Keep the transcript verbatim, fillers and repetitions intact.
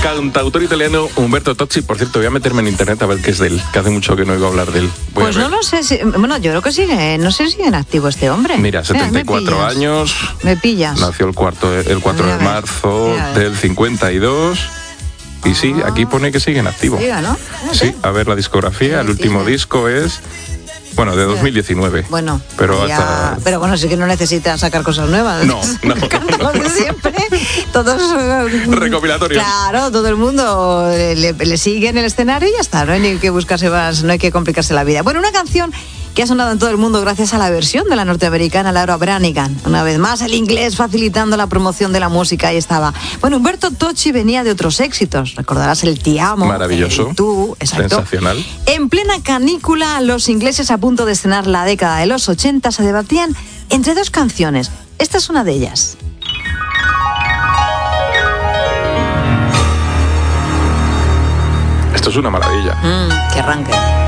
cantautor italiano Umberto Tozzi. Por cierto, voy a meterme en internet a ver qué es de él, que hace mucho que no oigo hablar de él. Voy pues no lo sé, si, bueno, yo creo que sigue, no sé si sigue en activo este hombre. Mira, setenta y cuatro Mira, años. Me pillas. Nació el, cuarto, el cuatro de marzo del cincuenta y dos. Y sí, aquí pone que sigue en activo. Siga, ¿no? Sí, a ver la discografía. El último disco es... Bueno, de dos mil diecinueve. Bueno, pero ya, hasta... pero bueno, sí que no necesita sacar cosas nuevas. No, no. Lo de siempre. Todos... Recopilatorios. Claro, todo el mundo le, le sigue en el escenario y ya está. No hay ni que buscarse más, no hay que complicarse la vida. Bueno, una canción que ha sonado en todo el mundo gracias a la versión de la norteamericana Laura Branigan. Una vez más, el inglés facilitando la promoción de la música. Ahí estaba. Bueno, Umberto Tozzi venía de otros éxitos. Recordarás el Ti amo. Maravilloso. El Tú, exacto. Sensacional. En plena canícula, los ingleses a punto de estrenar la década de los ochenta se debatían entre dos canciones. Esta es una de ellas. Esto es una maravilla. Mm, que arranque.